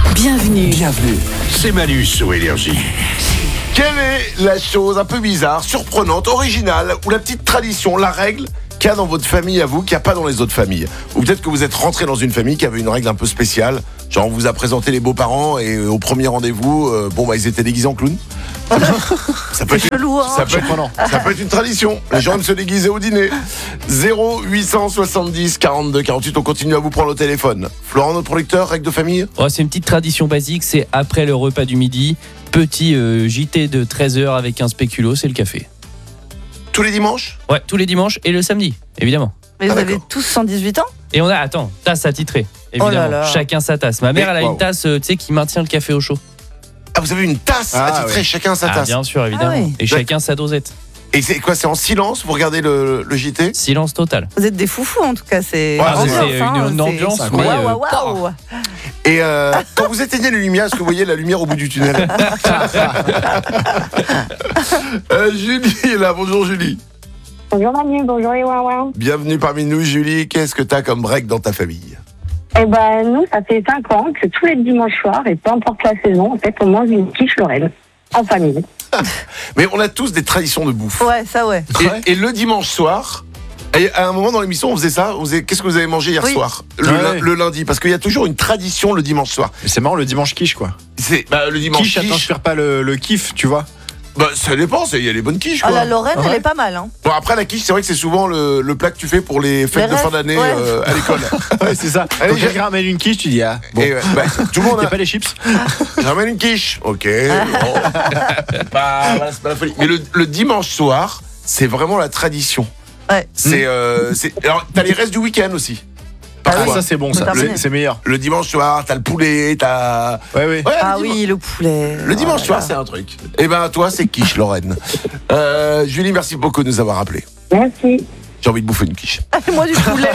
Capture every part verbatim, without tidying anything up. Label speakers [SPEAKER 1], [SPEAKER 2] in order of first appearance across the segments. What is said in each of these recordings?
[SPEAKER 1] Bienvenue.
[SPEAKER 2] Bienvenue.
[SPEAKER 3] C'est Manu sur Énergie.
[SPEAKER 2] Quelle est la chose un peu bizarre, surprenante, originale, ou la petite tradition, la règle qu'il y a dans votre famille à vous, qu'il n'y a pas dans les autres familles? Ou peut-être que vous êtes rentré dans une famille qui avait une règle un peu spéciale, genre on vous a présenté les beaux-parents et euh, au premier rendez-vous, euh, bon bah ils étaient déguisés en clown. Ça peut, être,
[SPEAKER 1] chelou, hein.
[SPEAKER 2] ça, peut être, ça peut être une tradition. Les gens aiment se déguiser au dîner. zéro huit cent soixante-dix quarante-deux quarante-huit, on continue à vous prendre au téléphone. Florent, notre producteur, règle de famille?
[SPEAKER 4] Oh, c'est une petite tradition basique, c'est après le repas du midi, petit euh, J T de treize heures avec un spéculoos, c'est le café.
[SPEAKER 2] Tous les dimanches?
[SPEAKER 4] Ouais, tous les dimanches et le samedi, évidemment.
[SPEAKER 1] Mais vous
[SPEAKER 2] Ah,
[SPEAKER 1] avez
[SPEAKER 2] d'accord.
[SPEAKER 1] tous cent dix-huit ans?
[SPEAKER 4] Et on a, attends, tasse attitrée, évidemment.
[SPEAKER 1] Oh là là.
[SPEAKER 4] Chacun sa tasse. Ma mère,
[SPEAKER 2] Mais,
[SPEAKER 4] elle a
[SPEAKER 2] wow.
[SPEAKER 4] une tasse, euh, tu sais, qui maintient le café au chaud.
[SPEAKER 2] Ah, vous avez une tasse
[SPEAKER 3] Ah,
[SPEAKER 2] attitrée,
[SPEAKER 3] ouais.
[SPEAKER 2] chacun sa
[SPEAKER 4] Ah,
[SPEAKER 2] tasse.
[SPEAKER 4] bien sûr, évidemment.
[SPEAKER 1] Ah oui.
[SPEAKER 4] Et chacun sa dosette.
[SPEAKER 2] Et c'est quoi? C'est en silence? Vous regardez le, le J T?
[SPEAKER 4] Silence total.
[SPEAKER 1] Vous êtes des foufous en tout cas, c'est
[SPEAKER 2] Ouais,
[SPEAKER 4] Ah,
[SPEAKER 2] c'est-
[SPEAKER 4] c'est
[SPEAKER 1] ambiance,
[SPEAKER 4] une,
[SPEAKER 1] hein,
[SPEAKER 4] une
[SPEAKER 1] c'est-
[SPEAKER 4] ambiance,
[SPEAKER 2] c'est
[SPEAKER 4] mais,
[SPEAKER 1] Waouh,
[SPEAKER 4] euh,
[SPEAKER 1] waouh, waouh.
[SPEAKER 2] Et euh, quand vous éteignez les lumières, est-ce que vous voyez la lumière au bout du tunnel? euh, Julie est là, bonjour Julie.
[SPEAKER 5] Bonjour Manu, bonjour les Wawa.
[SPEAKER 2] Bienvenue parmi nous Julie, qu'est-ce que t'as comme break dans ta famille?
[SPEAKER 5] Eh ben nous, ça fait cinq ans que tous les dimanches soirs, et peu importe la saison, en fait, on mange une quiche Lorraine, en famille.
[SPEAKER 2] Mais on a tous des traditions de bouffe.
[SPEAKER 1] Ouais, ça ouais.
[SPEAKER 2] Et, et le dimanche soir, et à un moment dans l'émission on faisait ça, on faisait qu'est-ce que vous avez mangé hier
[SPEAKER 1] Oui.
[SPEAKER 2] soir le,
[SPEAKER 3] Ouais.
[SPEAKER 2] lin- le lundi, parce qu'il y a toujours une tradition le dimanche soir.
[SPEAKER 3] Mais c'est marrant, le dimanche quiche, quoi.
[SPEAKER 2] C'est bah, le dimanche
[SPEAKER 3] Quiche, attends, je perds pas le, le kiff, tu vois.
[SPEAKER 2] bah, ça dépend, c'est- il y a les bonnes quiches
[SPEAKER 1] Ah,
[SPEAKER 2] quoi.
[SPEAKER 1] la Lorraine,
[SPEAKER 3] Ouais.
[SPEAKER 1] elle est pas mal. Hein.
[SPEAKER 2] Bon après la quiche c'est vrai que c'est souvent le, le plat que tu fais pour les fêtes
[SPEAKER 1] Les
[SPEAKER 2] de fin
[SPEAKER 1] restes,
[SPEAKER 2] d'année
[SPEAKER 1] ouais.
[SPEAKER 2] euh, à l'école.
[SPEAKER 3] Ouais, c'est ça.
[SPEAKER 2] Allez,
[SPEAKER 3] Quand
[SPEAKER 2] j'ai-
[SPEAKER 3] quelqu'un ramène une quiche, tu dis, ah, bon.
[SPEAKER 2] Et ouais, bah, tout le monde
[SPEAKER 3] Y'a
[SPEAKER 2] a...
[SPEAKER 3] pas les chips?
[SPEAKER 2] J'emmène une quiche. Ok. Bon. Bah, voilà, c'est pas la folie. Mais le, le dimanche soir, c'est vraiment la tradition.
[SPEAKER 1] Ouais.
[SPEAKER 2] C'est, euh, c'est... Alors, t'as les restes du week-end aussi.
[SPEAKER 3] Ah,
[SPEAKER 2] Parfois.
[SPEAKER 3] ça, c'est bon, ça.
[SPEAKER 1] Terminé.
[SPEAKER 3] C'est c'est meilleur.
[SPEAKER 2] Le dimanche soir, t'as le poulet, t'as...
[SPEAKER 3] Ouais, ouais.
[SPEAKER 2] Ouais,
[SPEAKER 1] Ah
[SPEAKER 2] le dimanche-
[SPEAKER 1] oui, le poulet.
[SPEAKER 2] Le dimanche
[SPEAKER 1] Oh
[SPEAKER 2] soir,
[SPEAKER 1] là
[SPEAKER 2] c'est un truc. Et ben, toi, c'est quiche, Lorraine. Euh, Julie, merci beaucoup de nous avoir appelés.
[SPEAKER 5] Merci.
[SPEAKER 2] J'ai envie de bouffer une quiche.
[SPEAKER 1] là. Moi du poulet.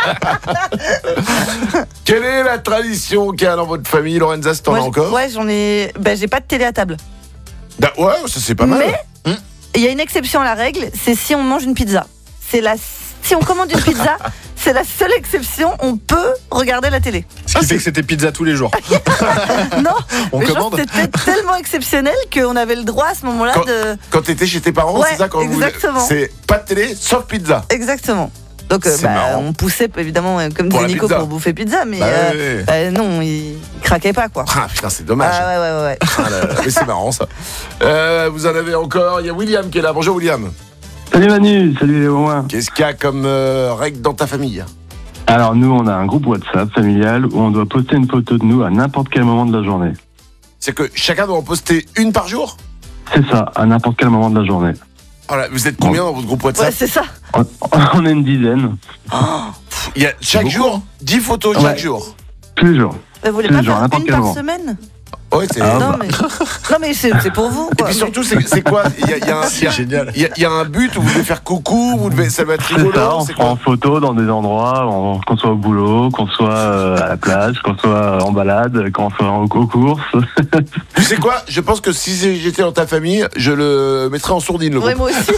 [SPEAKER 2] Quelle est la tradition qu'il y a dans votre famille, Lorenza, si t'en as
[SPEAKER 1] Moi,
[SPEAKER 2] encore?
[SPEAKER 1] Ouais, j'en ai. Ben, j'ai pas de télé à table.
[SPEAKER 2] Bah, ouais, ça c'est pas mal.
[SPEAKER 1] Mais il y a une exception à la règle, c'est si on mange une pizza. C'est la. Si on commande une pizza, c'est la seule exception. On peut regarder la télé.
[SPEAKER 3] Ce qui fait que c'était pizza tous les jours.
[SPEAKER 1] Non.
[SPEAKER 3] On
[SPEAKER 1] mais genre,
[SPEAKER 3] commande?
[SPEAKER 1] c'était tellement exceptionnel qu'on avait le droit à ce moment-là
[SPEAKER 2] Quand-
[SPEAKER 1] de.
[SPEAKER 2] Quand t'étais chez tes parents,
[SPEAKER 1] Ouais,
[SPEAKER 2] c'est ça quand vous
[SPEAKER 1] exactement.
[SPEAKER 2] C'est pas de télé, sauf pizza.
[SPEAKER 1] Exactement. Donc, euh,
[SPEAKER 2] C'est
[SPEAKER 1] bah,
[SPEAKER 2] marrant.
[SPEAKER 1] on poussait évidemment, euh, comme
[SPEAKER 2] Pour
[SPEAKER 1] disait
[SPEAKER 2] la
[SPEAKER 1] Nico,
[SPEAKER 2] pizza.
[SPEAKER 1] pour bouffer pizza, mais
[SPEAKER 2] Bah,
[SPEAKER 1] euh,
[SPEAKER 2] ouais, ouais.
[SPEAKER 1] bah, non, il craquait pas quoi.
[SPEAKER 2] Ah putain, c'est dommage.
[SPEAKER 1] Ah ouais, ouais, ouais. ouais.
[SPEAKER 2] Ah là là, mais c'est marrant ça. Euh, vous en avez encore. Il y a William qui est là. Bonjour William.
[SPEAKER 6] Salut Manu, salut les Romains.
[SPEAKER 2] Qu'est-ce qu'il y a comme euh, règle dans ta famille?
[SPEAKER 6] Alors nous, on a un groupe WhatsApp familial où on doit poster une photo de nous à n'importe quel moment de la journée.
[SPEAKER 2] C'est que chacun doit en poster une par jour?
[SPEAKER 6] C'est ça, à n'importe quel moment de la journée.
[SPEAKER 2] Voilà, vous êtes combien dans votre groupe
[SPEAKER 1] Ouais,
[SPEAKER 2] WhatsApp?
[SPEAKER 1] c'est ça.
[SPEAKER 6] On, on est une dizaine,
[SPEAKER 2] Il y a chaque
[SPEAKER 3] beaucoup,
[SPEAKER 2] jour
[SPEAKER 3] hein.
[SPEAKER 2] dix photos
[SPEAKER 6] Ouais.
[SPEAKER 2] chaque jour.
[SPEAKER 6] tous les jours.
[SPEAKER 1] Vous voulez
[SPEAKER 6] Tous
[SPEAKER 1] pas
[SPEAKER 6] les jours,
[SPEAKER 1] faire
[SPEAKER 6] n'importe
[SPEAKER 1] une
[SPEAKER 6] quel
[SPEAKER 1] par
[SPEAKER 6] moment.
[SPEAKER 1] semaine?
[SPEAKER 2] Ouais, c'est.
[SPEAKER 6] Ah,
[SPEAKER 1] Non
[SPEAKER 6] bah.
[SPEAKER 1] mais, non, mais c'est c'est pour vous
[SPEAKER 2] Et
[SPEAKER 1] quoi.
[SPEAKER 2] puis surtout, c'est c'est quoi? Il y a, il y a un- il y
[SPEAKER 3] C'est
[SPEAKER 2] a-
[SPEAKER 3] génial.
[SPEAKER 2] il y a- il y a un but où vous devez faire coucou, vous devez, ça va être
[SPEAKER 6] C'est
[SPEAKER 2] rigolo.
[SPEAKER 6] ça, on
[SPEAKER 2] c'est
[SPEAKER 6] se prend en
[SPEAKER 2] quoi?
[SPEAKER 6] photo dans des endroits, on- qu'on soit au boulot, qu'on soit euh, à la plage, qu'on soit en balade, qu'on soit en- aux courses.
[SPEAKER 2] Tu sais quoi? Je pense que si j'étais dans ta famille, je le mettrais en sourdine le
[SPEAKER 1] Ouais,
[SPEAKER 2] groupe.
[SPEAKER 1] moi aussi.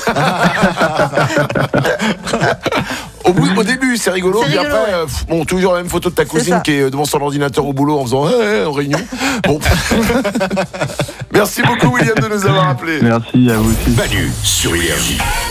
[SPEAKER 2] Au, bout- au début, c'est rigolo,
[SPEAKER 1] C'est
[SPEAKER 2] puis
[SPEAKER 1] rigolo,
[SPEAKER 2] après,
[SPEAKER 1] ouais.
[SPEAKER 2] euh, pff, bon, toujours la même photo de ta cousine
[SPEAKER 1] ça.
[SPEAKER 2] qui est devant son ordinateur au boulot en faisant hey, hey, en réunion. Bon. Merci beaucoup, William, de nous avoir appelés.
[SPEAKER 6] Merci à vous aussi.
[SPEAKER 3] Bah,
[SPEAKER 4] Bah,
[SPEAKER 3] Manu sur Énergie.